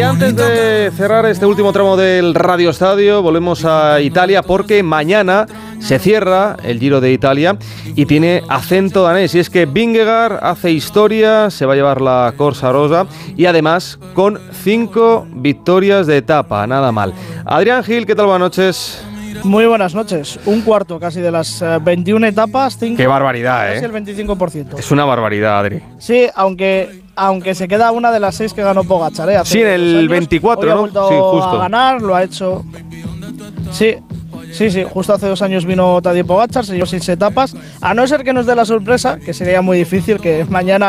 Y antes de cerrar este último tramo del Radio Estadio, volvemos a Italia porque mañana se cierra el Giro de Italia y tiene acento danés. Y es que Vingegaard hace historia, se va a llevar la Corsa Rosa y además con 5 victorias de etapa, nada mal. Adrián Gil, ¿qué tal? Buenas noches. Muy buenas noches. Un cuarto casi de las 21 etapas. 5, ¡qué barbaridad, casi el 25%. Es una barbaridad, Adri. Sí, aunque se queda una de las 6 que ganó Pogačar. Sí, en el 24, hoy ¿no? Ha vuelto sí, justo. a ganar, lo ha hecho. Sí, justo hace 2 años vino Tadej Pogačar, se llevó 6 etapas. A no ser que nos dé la sorpresa, que sería muy difícil, que mañana